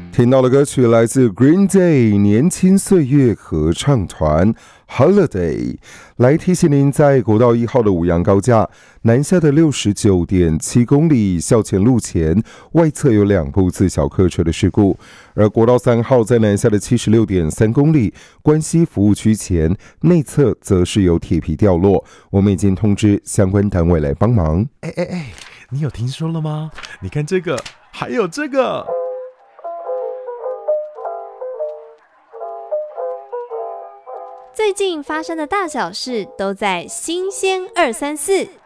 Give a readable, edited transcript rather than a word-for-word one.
听到的歌曲来自 Green Day 年轻岁月合唱团 Holiday， 来提醒您，在国道1号的五杨高架南下的 69.7 公里校前路前外侧有2部自小客车的事故，而国道3号在南下的 76.3 公里关西服务区前内侧则是有铁皮掉落，我们已经通知相关单位来帮忙。 你有听说了吗？你看这个，还有这个。 最近发生的大小事都在新鲜234。